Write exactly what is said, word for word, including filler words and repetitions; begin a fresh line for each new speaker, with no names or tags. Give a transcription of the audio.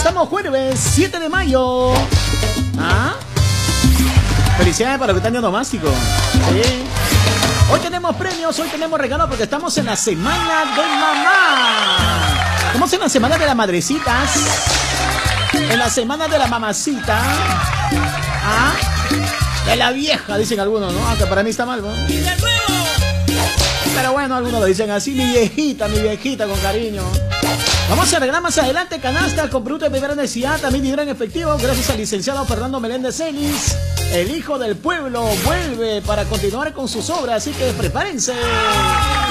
Estamos jueves siete de mayo. ¿Ah? Felicidades para los que están diagnomástico. Sí. Hoy tenemos premios, hoy tenemos regalos porque estamos en la semana de mamá. Estamos en la semana de las madrecitas. En la semana de la mamacita. ¿Ah? De la vieja, dicen algunos, ¿no? Aunque para mí está mal, ¿no? Pero bueno, algunos lo dicen así, mi viejita, mi viejita, con cariño. Vamos a arreglar más adelante canastas con productos de primera necesidad, también dinero en efectivo, gracias al licenciado Fernando Meléndez Celis. El hijo del pueblo vuelve para continuar con sus obras, así que prepárense.